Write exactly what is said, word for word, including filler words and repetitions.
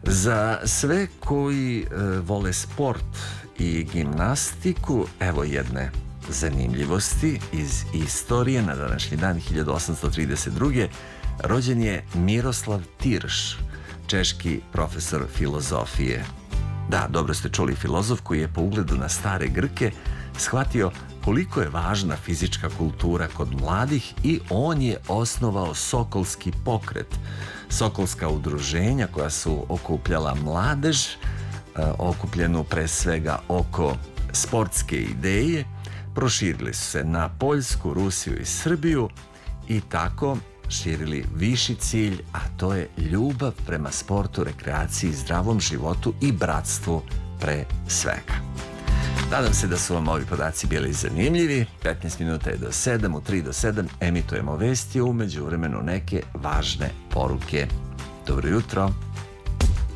Za sve koji e, vole sport i gimnastiku, evo jedne zanimljivosti iz istorije. Na današnji dan hiljadu osamsto trideset druge. rođen je Miroslav Tirš, češki profesor filozofije. Da, dobro ste čuli, filozof koji je po ugledu na stare Grke shvatio koliko je važna fizička kultura kod mladih i on je osnovao Sokolski pokret, sokolska udruženja koja su okupljala mladež, okupljenu pre svega oko sportske ideje, proširili su se na Poljsku, Rusiju i Srbiju i tako širili viši cilj, a to je ljubav prema sportu, rekreaciji, zdravom životu i bratstvu pre svega. Nadam se da su vam ovi podaci bili zanimljivi. petnaest minuta je do sedam, u tri do sedam emitujemo vesti, u međuvremenu neke važne poruke. Dobro jutro.